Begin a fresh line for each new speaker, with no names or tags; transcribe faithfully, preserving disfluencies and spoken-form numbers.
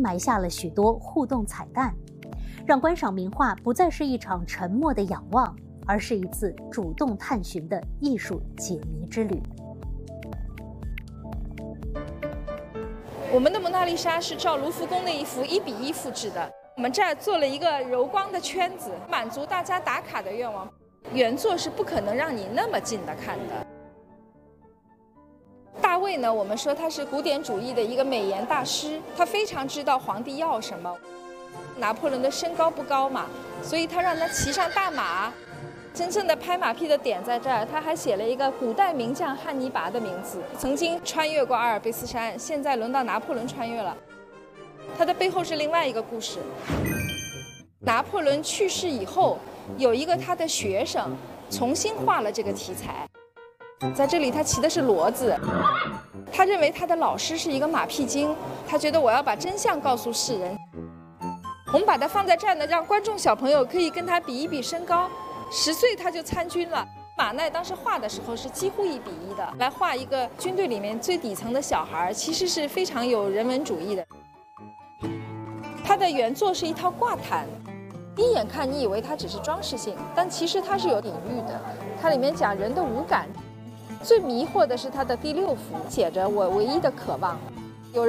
埋下了许多互动彩蛋，让观赏名画不再是一场沉默的仰望，而是一次主动探寻的艺术解谜之旅。
我们的蒙娜丽莎是照卢浮宫那一幅一比一复制的，我们这儿做了一个柔光的圈子，满足大家打卡的愿望。原作是不可能让你那么近的看的。大卫呢，我们说他是古典主义的一个美颜大师，他非常知道皇帝要什么。拿破仑的身高不高嘛，所以他让他骑上大马。真正的拍马屁的点在这儿，他还写了一个古代名将汉尼拔的名字，曾经穿越过阿尔卑斯山，现在轮到拿破仑穿越了。他的背后是另外一个故事。拿破仑去世以后，有一个他的学生重新画了这个题材，在这里他骑的是骡子。他认为他的老师是一个马屁精，他觉得我要把真相告诉世人。我们把它放在这儿呢，让观众小朋友可以跟他比一比身高。十岁他就参军了。马奈当时画的时候是几乎一比一的，来画一个军队里面最底层的小孩，其实是非常有人文主义的。他的原作是一套挂毯，一眼看你以为它只是装饰性，但其实它是有隐喻的。它里面讲人的五感，最迷惑的是它的第六幅，写着我唯一的渴望。